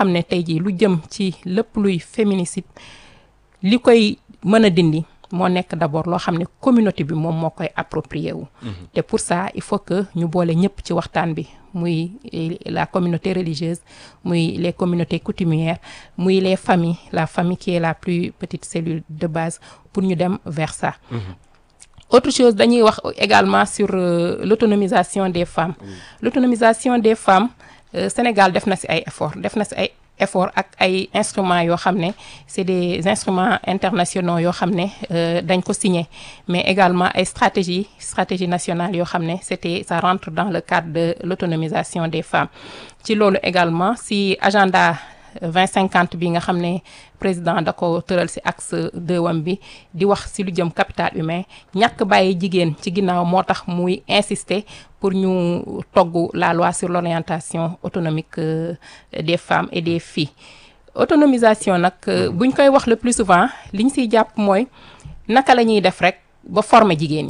xam ne tey jii lu jëm ci lépp luy féminicide li koy mën a dindi moo nekk d'abord loo xam ne communauté bi moom moo koy approprié wu. te pour ça il faut que ñu boole ñëpp ci waxtaan bi muy la communauté religieuse muy les communautés coutumières muy les familles la famille qui est la plus petite cellule de base pour ñu dem vers ça. Autre chose dañuy wax également sur l'autonomisation des femmes. L'autonomisation des femmes Sénégal def na ci ay effort ak ay instruments yoo xam ne c'est des instruments internationaux yoo xam ne dañ ko signé mais également ay stratégie nationale yoo xam ne ça rentre dans le cadre de l'autonomisation des femmes. Ci loolu également si agenda 2050 bi nga xam ne président da ko tëral ci axe 2 wam bi di wax ci lu jëm capital humain ñàkk bàyyi jigéen ci ginnaaw moo tax muy insister pour ñu togg la loi sur l'orientation autonomique des femmes et des filles. Autonomisation nag buñ koy wax le plus souvent liñ ciy jàpp mooy naka la ñuy def rek ba former jigéen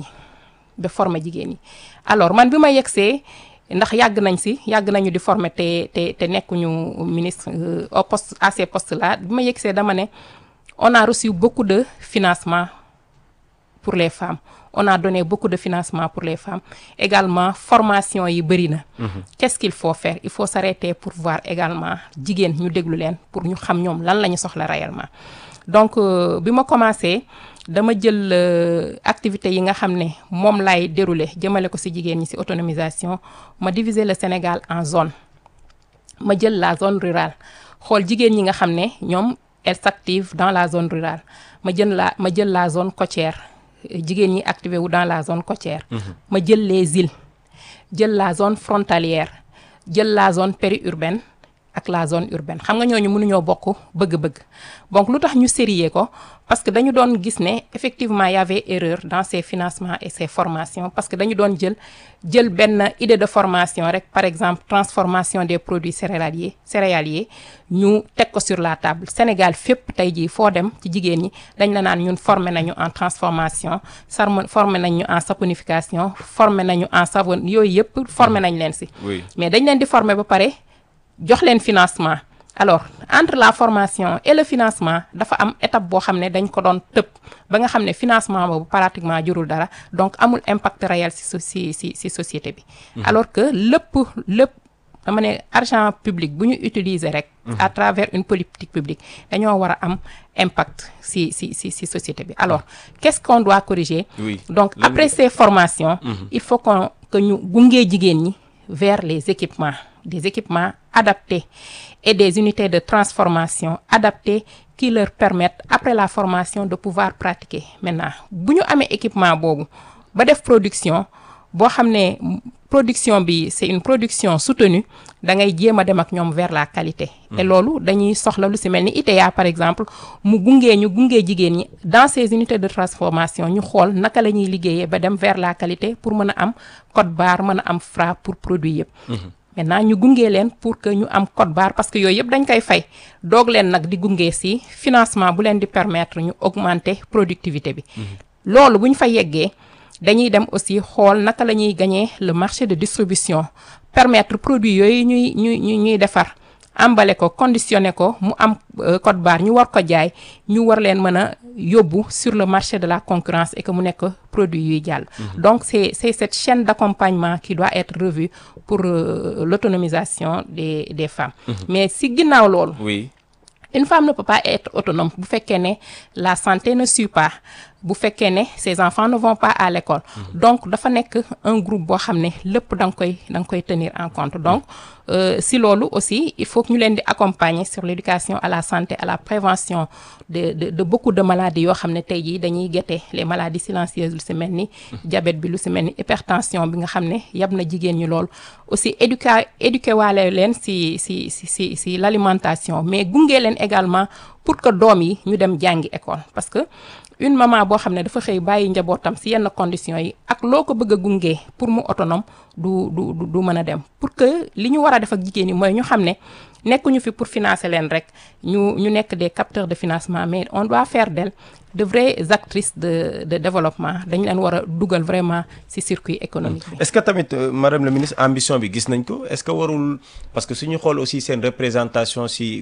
yi alors man bi ma yegsee ndax yàgg nañu di former te nekkuñu ministre au poste à ces postes là bi ma yegsee dama ne on a reçu beaucoup de financement pour les femmes on a donné beaucoup de financement pour les femmes également formation yi bëri na. Qu'est-ce qu'il faut faire? Il faut s'arrêter pour voir également jigéen ñu déglu leen pour ñu xam ñoom lan la ñu soxla réellement. Donc bi ma commencé dama jël activités yi nga xam ne moom laay dérouler jëmale ko ci jigéen ñi ci autonomisation ma diviser le Sénégal en zone ma jël la zone rurale xool jigéen ñi nga xam ne ñoom elles s'activent dans la zone rurale ma jël la zone côtière jigéen ñi activé wu dans la zone côtière ma jël les îles jël la zone frontalière jël la zone périurbaine ak la zone urbaine xam nga ñooñu mënuñoo bokk bëgg-bëgg donc lu tax ñu sérieux ko parce que dañu doon gis ne effectivement y avait erreur dans ces financements et ces formations parce que dañu doon jël benn idée de formation rek par exemple transformation des produits céréaliers ñu teg ko sur la table Sénégal fépp tey jii foo dem ci jigéen ñi dañ la naan ñun formé nañu en transformation formé nañu en saponification formé nañu en savon yooyu yëpp formé nañ leen ci mais dañ leen di former ba pare jox leen financement alors entre la formation et le financement dafa am étape boo xam ne dañ ko doon tëb ba nga xam ne financement boobu pratiquement jurul dara donc amul impact réel ci société bi alors que lépp dama ne argent public bu ñu utiliser rek à travers une politique publique dañoo war a am impact ci société bi alors qu'est-ce qu'on doit corriger donc après ces formations il faut que ñu gungee jigéen ñi vers des équipements adaptés et des unités de transformation adaptées qui leur permettent après la formation de pouvoir pratiquer maintenant bu ñu amee équipement boobu ba def production boo xam ne production bi c'est une production soutenue da ngay jéem a dem ak ñoom vers la qualité et loolu dañuy soxla lu ci mel ni ITA par exemple mu gungee jigéen ñi dans ces unités de transformation ñu xool naka la ñuy liggéeyee ba dem vers la qualité pour mën a am code barre mën a am Fra pour produit yëpp maintenant ñu gungee leen pour que ñu am code barre parce que yooyu yëpp dañ koy fay doog leen nag di gungee ci financement bu leen di permettre ñu augmenter productivité bi loolu bu ñu fa yeggee dañuy dem aussi xool naka la ñuy gagner le marché de distribution permettre produit yooyu ñuy defar emballé ko conditionné ko mu am code barre ñu war ko jaay ñu war leen mën a yóbbu sur le marché de la concurrence et que mu nekk produit yuy jàll donc c'est cette chaîne d'accompagnement qui doit être revue pour l'autonomisation des femmes mais si ginnaaw loolu une femme ne peut pas être autonome bu fekkee ne la santé ne suit pas bu fekkee ne ces enfants ne vont pas à l'école donc dafa nekk un groupe boo xam ne lépp da nga koy tenir en compte donc si loolu aussi il faut que ñu leen di accompagner sur l'éducation à la santé à la prévention de beaucoup de maladies yoo xam ne tey jii dañuy guetter les maladies silencieuses lu ci mel ni diabète bi lu ci mel ni hypertension bi nga xam ne yab na jigéen ñi loolu aussi éduquer waale leen ci l'alimentation mais gunge leen également pour que doom yi ñu dem jàngi école parce que une maman boo xam ne dafa xëy bàyyi njabootam ci yenn conditions yi ak loo ko bëgg a gunge pour mu autonome du mën a dem pour que li ñu war a def ak jigéen ñi mooy ñu xam ne nekkuñu fi pour financer leen rek ñu nekk des capteurs de financement mais on doit faire d'elles de vraies actrices de développement dañ leen war a dugal vraiment ci circuit économique bi. Est-ce que tamit madame la ministre ambition bi gis nañ ko est-ce que warul parce que suñu xool aussi seen représentation ci